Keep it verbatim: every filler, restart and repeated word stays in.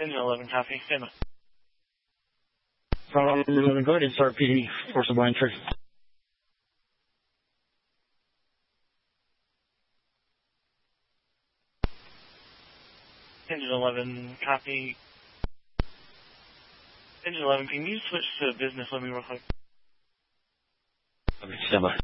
Engine eleven, copy. Stand by. From eleven, go ahead and start P D for Sublime entry. Engine eleven, copy. Engine eleven, can you switch to business with me real quick? Okay, stand by.